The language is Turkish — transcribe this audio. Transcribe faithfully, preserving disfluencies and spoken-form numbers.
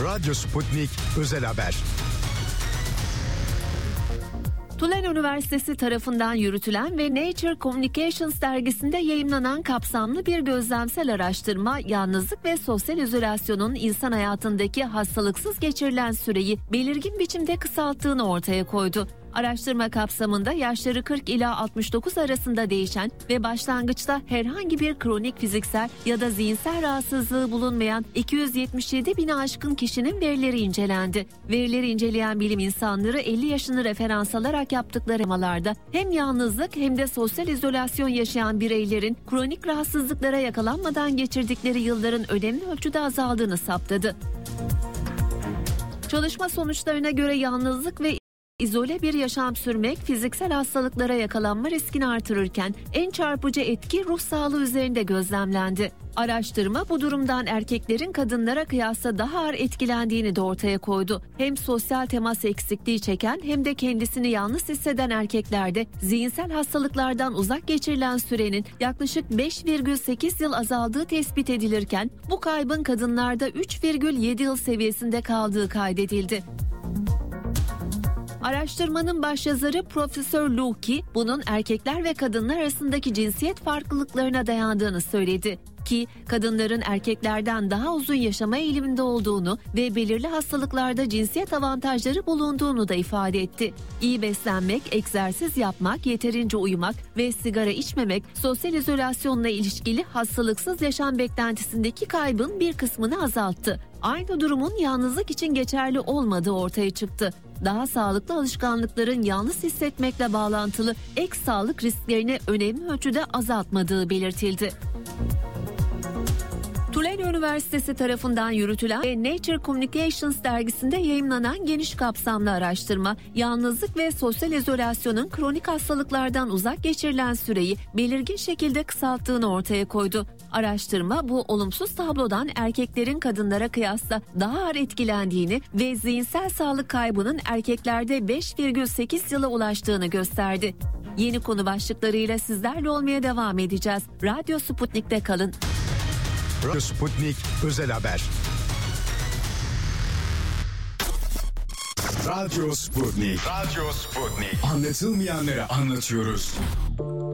Radyo Sputnik Özel Haber. Tulane Üniversitesi tarafından yürütülen ve Nature Communications dergisinde yayımlanan kapsamlı bir gözlemsel araştırma, yalnızlık ve sosyal izolasyonun insan hayatındaki hastalıksız geçirilen süreyi belirgin biçimde kısalttığını ortaya koydu. Araştırma kapsamında yaşları kırk ila altmış dokuz arasında değişen ve başlangıçta herhangi bir kronik fiziksel ya da zihinsel rahatsızlığı bulunmayan iki yüz yetmiş yedi bini aşkın kişinin verileri incelendi. Verileri inceleyen bilim insanları elli yaşını referans alarak yaptıkları aramalarda hem yalnızlık hem de sosyal izolasyon yaşayan bireylerin kronik rahatsızlıklara yakalanmadan geçirdikleri yılların önemli ölçüde azaldığını saptadı. Çalışma sonuçlarına göre yalnızlık ve İzole bir yaşam sürmek fiziksel hastalıklara yakalanma riskini artırırken en çarpıcı etki ruh sağlığı üzerinde gözlemlendi. Araştırma bu durumdan erkeklerin kadınlara kıyasla daha ağır etkilendiğini de ortaya koydu. Hem sosyal temas eksikliği çeken hem de kendisini yalnız hisseden erkeklerde zihinsel hastalıklardan uzak geçirilen sürenin yaklaşık beş virgül sekiz yıl azaldığı tespit edilirken bu kaybın kadınlarda üç virgül yedi yıl seviyesinde kaldığı kaydedildi. Araştırmanın başyazarı Profesör Luki, bunun erkekler ve kadınlar arasındaki cinsiyet farklılıklarına dayandığını söyledi. Ki kadınların erkeklerden daha uzun yaşama eğiliminde olduğunu ve belirli hastalıklarda cinsiyet avantajları bulunduğunu da ifade etti. İyi beslenmek, egzersiz yapmak, yeterince uyumak ve sigara içmemek sosyal izolasyonla ilişkili hastalıksız yaşam beklentisindeki kaybın bir kısmını azalttı. Aynı durumun yalnızlık için geçerli olmadığı ortaya çıktı. Daha sağlıklı alışkanlıkların yalnız hissetmekle bağlantılı ek sağlık risklerini önemli ölçüde azaltmadığı belirtildi. Tulane Üniversitesi tarafından yürütülen ve Nature Communications dergisinde yayımlanan geniş kapsamlı araştırma, yalnızlık ve sosyal izolasyonun kronik hastalıklardan uzak geçirilen süreyi belirgin şekilde kısalttığını ortaya koydu. Araştırma bu olumsuz tablodan erkeklerin kadınlara kıyasla daha ağır etkilendiğini ve zihinsel sağlık kaybının erkeklerde beş virgül sekiz yıla ulaştığını gösterdi. Yeni konu başlıklarıyla sizlerle olmaya devam edeceğiz. Radyo Sputnik'te kalın. Radyo Sputnik Özel Haber. Radyo Sputnik. Radyo Sputnik. Anlatılmayanları anlatıyoruz.